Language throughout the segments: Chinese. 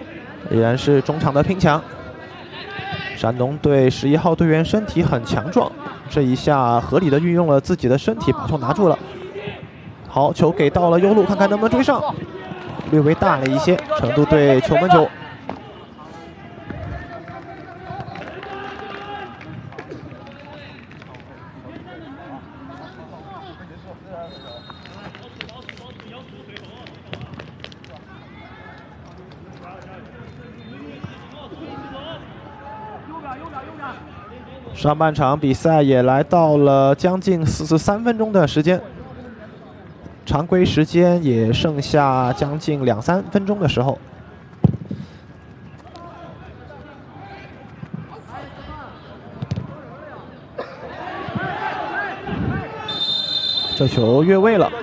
依然是中场的拼抢。山东队11号队员身体很强壮，这一下合理的运用了自己的身体把球拿住了。好，球给到了右路，看看能不能追上，略微大了一些。成都队球门球。上半场比赛也来到了将近43分钟的时间，常规时间也剩下将近2-3分钟的时候。这球越位了。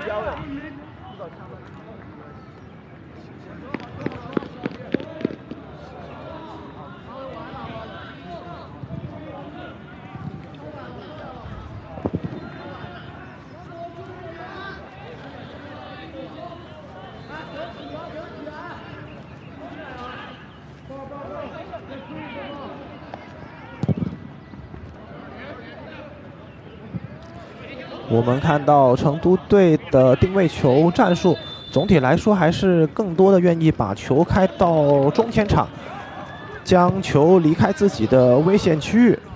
我们看到成都队的定位球战术，总体来说还是更多的愿意把球开到中前场，将球离开自己的危险区域。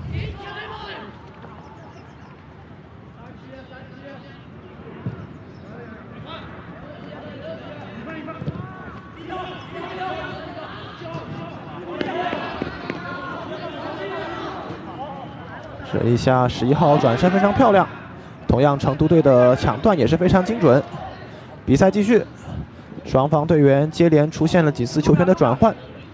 这一下11号转身非常漂亮。同样，成都队的抢断也是非常精准。比赛继续，双方队员接连出现了几次球权的转换。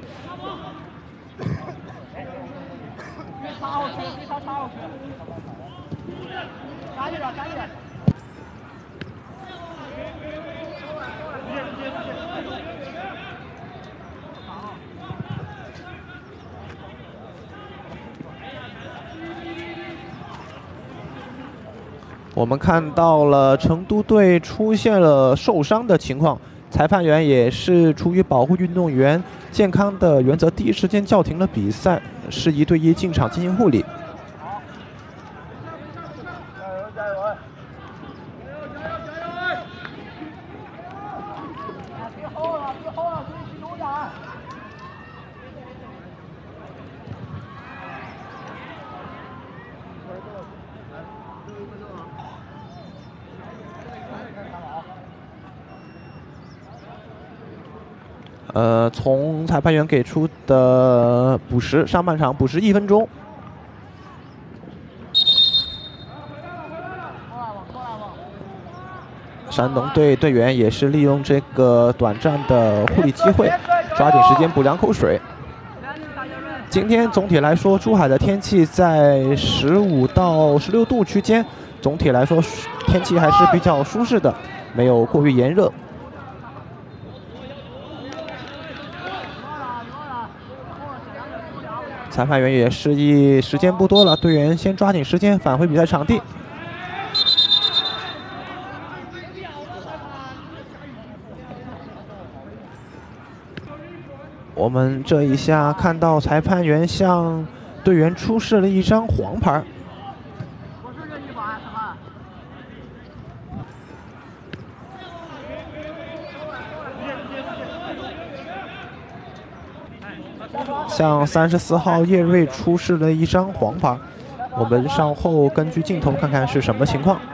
我们看到了成都队出现了受伤的情况，裁判员也是出于保护运动员健康的原则，第一时间叫停了比赛，示意队医进场进行护理。从裁判员给出的补时，上半场补时1分钟。山东队队员也是利用这个短暂的护理机会，抓紧时间补2口水。今天总体来说，珠海的天气在15到16度区间，总体来说天气还是比较舒适的，没有过于炎热。裁判员也示意时间不多了，队员先抓紧时间返回比赛场地。我们这一下看到裁判员向队员出示了一张黄牌。向34号叶瑞出示了一张黄牌，我们稍后根据镜头看看是什么情况。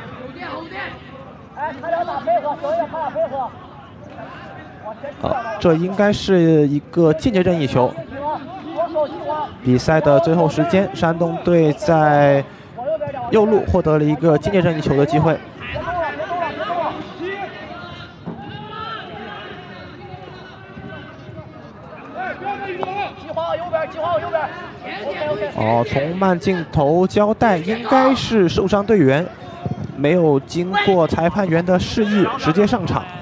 这应该是一个间接任意球。比赛的最后时间，山东队在右路获得了一个间接任意球的机会。从慢镜头交代，应该是受伤队员没有经过裁判员的示意直接上场。